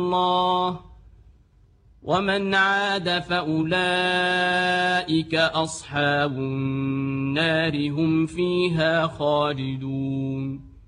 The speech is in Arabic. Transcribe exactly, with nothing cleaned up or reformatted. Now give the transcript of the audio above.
الله ومن عاد فأولئك أصحاب النار هم فيها خالدون